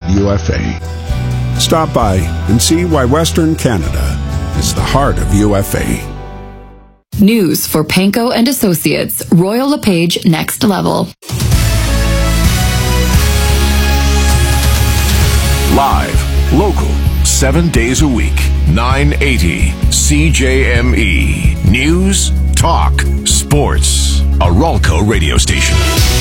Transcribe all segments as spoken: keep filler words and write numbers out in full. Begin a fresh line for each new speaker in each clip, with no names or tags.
U F A. Stop by and see why Western Canada is the heart of U F A.
News for Panko and Associates, Royal LePage Next Level.
Live, local, seven days a week, nine eighty C J M E. News, talk, sports. A Ralco radio station.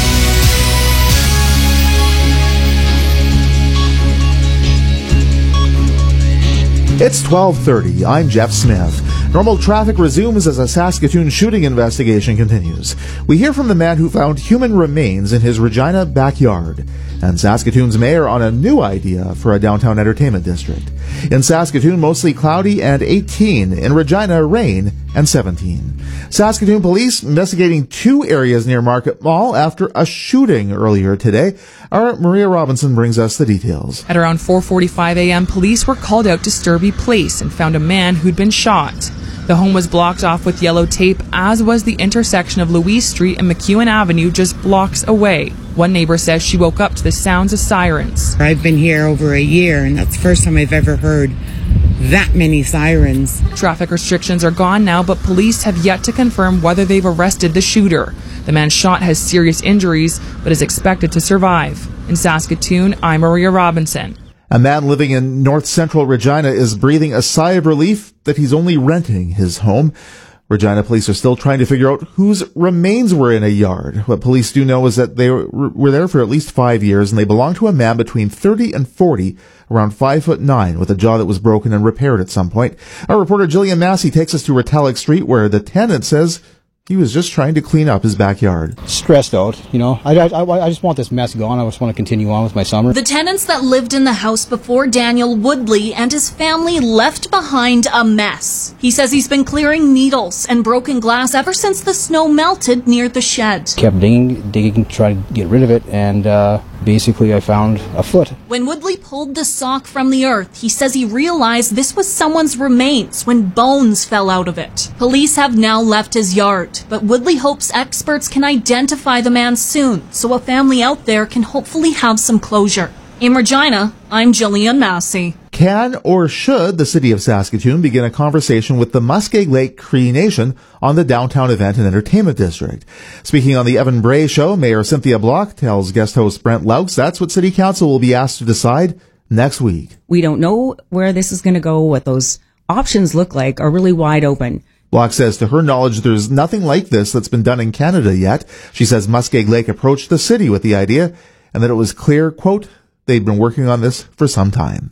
It's twelve thirty. I'm Jeff Smith. Normal traffic resumes as a Saskatoon shooting investigation continues. We hear from the man who found human remains in his Regina backyard, and Saskatoon's mayor on a new idea for a downtown entertainment district. In Saskatoon, mostly cloudy and eighteen. In Regina, rain and seventeen. Saskatoon police investigating two areas near Market Mall after a shooting earlier today. Our Maria Robinson brings us the details.
At around four forty-five a.m., police were called out to Sturby Place and found a man who'd been shot. The home was blocked off with yellow tape, as was the intersection of Louise Street and McEwen Avenue just blocks away. One neighbor says she woke up to the sounds of sirens.
I've been here over a year, and that's the first time I've ever heard that many sirens.
Traffic restrictions are gone now, but police have yet to confirm whether they've arrested the shooter. The man shot has serious injuries, but is expected to survive. In Saskatoon, I'm Maria Robinson.
A man living in north central Regina is breathing a sigh of relief that he's only renting his home. Regina police are still trying to figure out whose remains were in a yard. What police do know is that they were there for at least five years, and they belong to a man between thirty and forty, around five foot nine, with a jaw that was broken and repaired at some point. Our reporter Jillian Massey takes us to Retallick Street, where the tenant says he was just trying to clean up his backyard.
Stressed out, you know. I, I, I just want this mess gone. I just want to continue on with my summer.
The tenants that lived in the house before Daniel Woodley and his family left behind a mess. He says he's been clearing needles and broken glass ever since the snow melted near the shed.
Kept digging, digging, trying to get rid of it, and uh, basically I found a foot.
When Woodley pulled the sock from the earth, he says he realized this was someone's remains when bones fell out of it. Police have now left his yard, but Woodley hopes experts can identify the man soon so a family out there can hopefully have some closure. In Regina, I'm Jillian Massey.
Can or should the city of Saskatoon begin a conversation with the Muskeg Lake Cree Nation on the downtown event and entertainment district? Speaking on the Evan Bray Show, Mayor Cynthia Block tells guest host Brent Laux that's what City Council will be asked to decide next week.
We don't know where this is going to go, what those options look like are really wide open.
Block says to her knowledge there's nothing like this that's been done in Canada yet. She says Muskeg Lake approached the city with the idea and that it was clear, quote, they'd been working on this for some time.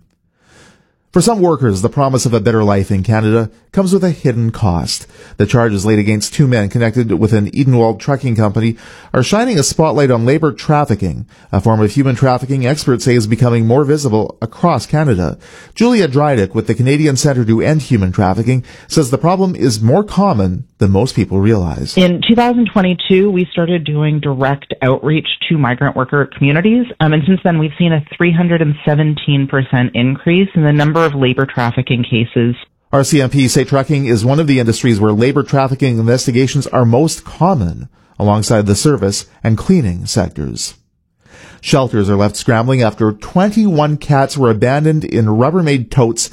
For some workers, the promise of a better life in Canada comes with a hidden cost. The charges laid against two men connected with an Edenwald trucking company are shining a spotlight on labor trafficking, a form of human trafficking experts say is becoming more visible across Canada. Julia Drydick with the Canadian Centre to End Human Trafficking says the problem is more common than most people realize.
In two thousand twenty-two, we started doing direct outreach to migrant worker communities, um, and since then we've seen a three hundred seventeen percent increase in the number of labor trafficking cases.
R C M P say trucking is one of the industries where labor trafficking investigations are most common, alongside the service and cleaning sectors. Shelters are left scrambling after twenty-one cats were abandoned in Rubbermaid totes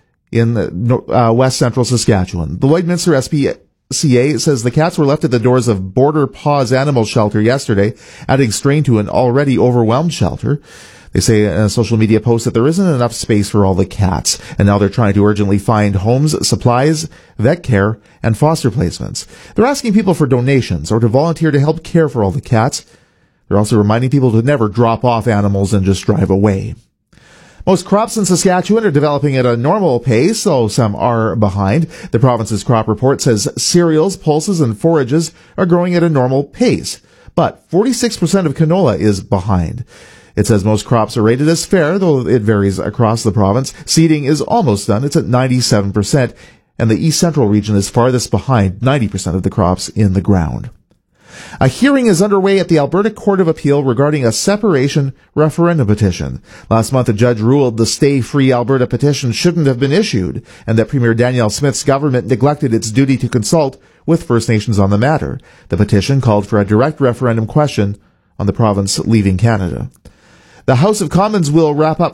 in uh, west central Saskatchewan. The Lloydminster S P C A says the cats were left at the doors of Border Paws Animal Shelter yesterday, adding strain to an already overwhelmed shelter. They say in a social media post that there isn't enough space for all the cats, and now they're trying to urgently find homes, supplies, vet care, and foster placements. They're asking people for donations or to volunteer to help care for all the cats. They're also reminding people to never drop off animals and just drive away. Most crops in Saskatchewan are developing at a normal pace, though some are behind. The province's crop report says cereals, pulses, and forages are growing at a normal pace, but forty-six percent of canola is behind. It says most crops are rated as fair, though it varies across the province. Seeding is almost done. It's at ninety-seven percent, and the East Central region is farthest behind, ninety percent of the crops in the ground. A hearing is underway at the Alberta Court of Appeal regarding a separation referendum petition. Last month, a judge ruled the Stay Free Alberta petition shouldn't have been issued, and that Premier Danielle Smith's government neglected its duty to consult with First Nations on the matter. The petition called for a direct referendum question on the province leaving Canada. The House of Commons will wrap up